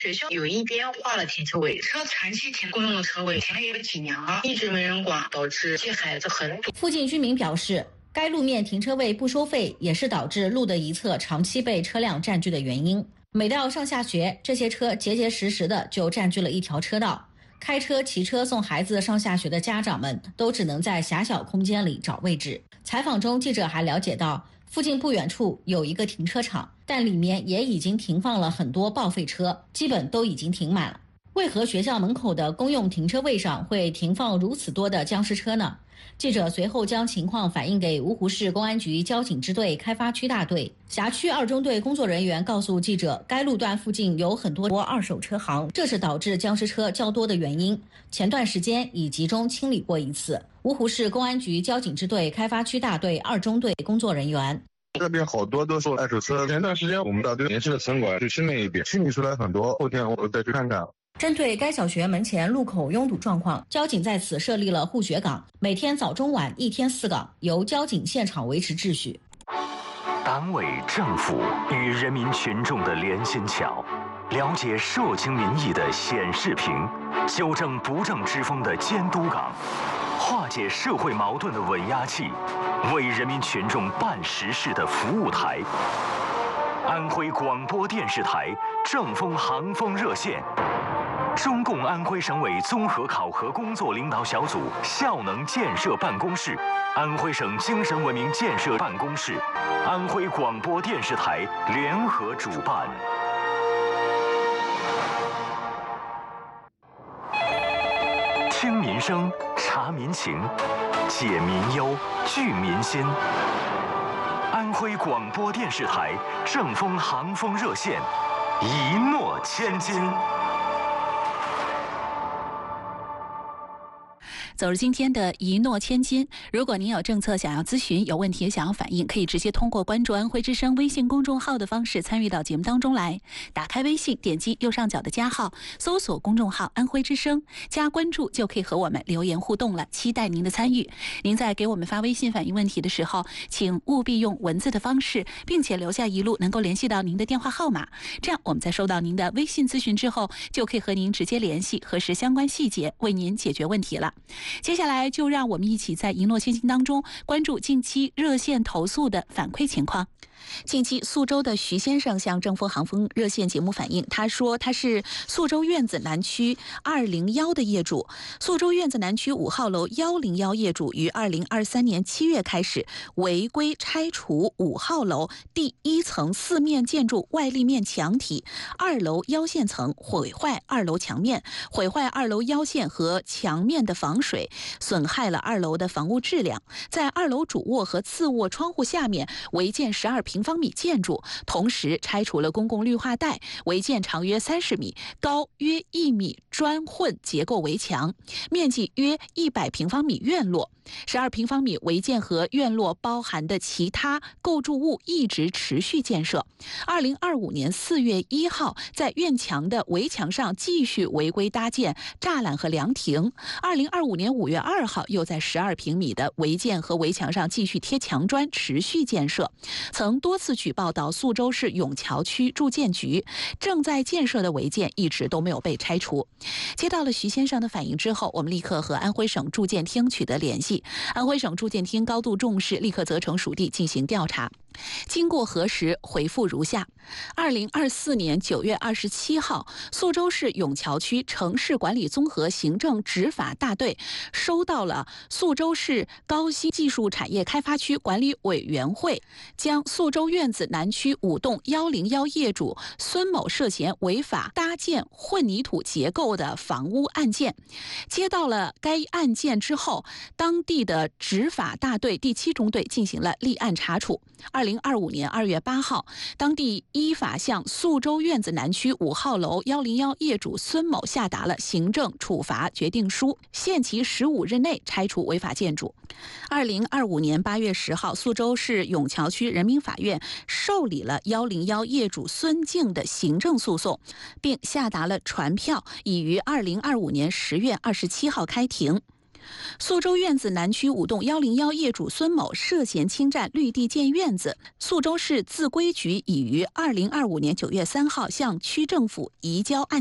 学校有一边划了停车位，车长期停公用的车位，停了有几年了，一直没人管，导致这些孩子很堵。 附近居民表示，该路面停车位不收费，也是导致路的一侧长期被车辆占据的原因。每到上下学，这些车结结实实的就占据了一条车道。开车、骑车送孩子上下学的家长们都只能在狭小空间里找位置。采访中，记者还了解到，附近不远处有一个停车场，但里面也已经停放了很多报废车，基本都已经停满了。为何学校门口的公用停车位上会停放如此多的僵尸车呢？记者随后将情况反映给芜湖市公安局交警支队开发区大队。辖区2中队工作人员告诉记者，该路段附近有很多二手车行，这是导致僵尸车较多的原因。前段时间已集中清理过一次。芜湖市公安局交警支队开发区大队2中队工作人员。 这边好多都是二手车，前段时间我们大队联系了城管去清理一遍，清理出来很多，后天我再去看看。 针对该小学门前路口拥堵状况，交警在此设立了护学岗，每天早中晚1天4岗，由交警现场维持秩序。 党委政府与人民群众的连心桥，了解社情民意的显示屏，纠正不正之风的监督岗，化解社会矛盾的稳压器，为人民群众办实事的服务台。安徽广播电视台正风航风热线，中共安徽省委综合考核工作领导小组效能建设办公室，安徽省精神文明建设办公室，安徽广播电视台联合主办。听民生，察民情，解民忧，聚民心。安徽广播电视台正风航风热线，一诺千金。 走入今天的一诺千金，如果您有政策想要咨询，有问题想要反映，可以直接通过关注安徽之声微信公众号的方式参与到节目当中来。打开微信，点击右上角的加号，搜索公众号安徽之声，加关注就可以和我们留言互动了，期待您的参与。您在给我们发微信反映问题的时候，请务必用文字的方式，并且留下一路能够联系到您的电话号码，这样我们在收到您的微信咨询之后，就可以和您直接联系，核实相关细节，为您解决问题了。接下来就让我们一起在一诺千金当中关注近期热线投诉的反馈情况。近期宿州的徐先生向正风航风热线节目反映，他说他是宿州院子南区201的业主，宿州院子南区5号楼101业主于2023年7月开始违规拆除5号楼第1层4面建筑外立面墙体，2楼腰线层，毁坏2楼墙面，毁坏2楼腰线和墙面的防水，损害了2楼的房屋质量，在2楼主卧和次卧窗户下面违建12平方米建筑，同时拆除了公共绿化带，违建长约30米、高约1米砖混结构围墙，面积约100平方米院落。12平方米违建和院落包含的其他构筑物一直持续建设。2025年4月1号，在院墙的围墙上继续违规搭建栅栏和凉亭。2025年5月2号，又在12平米的违建和围墙上继续贴墙砖，持续建设。曾多次举报到宿州市永桥区住建局，正在建设的违建一直都没有被拆除。接到了徐先生的反映之后，我们立刻和安徽省住建厅取得联系。安徽省住建厅高度重视，立刻责成属地进行调查。经过核实，回复如下：2024年9月27号，宿州市永桥区城市管理综合行政执法大队收到了宿州市高新技术产业开发区管理委员会将宿州院子南区5栋101业主孙某涉嫌违法搭建混凝土结构的房屋案件。接到了该案件之后，当地的执法大队第7中队进行了立案查处。2025年2月8号，当地依法向宿州院子南区5号楼101业主孙某下达了行政处罚决定书，限期15日内拆除违法建筑。2025年8月10号，宿州市永桥区人民法院受理了101业主孙静的行政诉讼，并下达了传票，已于2025年10月27号开庭。 宿州院子南区5栋101业主孙某涉嫌侵占绿地建院子，宿州市自规局已于2025年9月3号向区政府移交案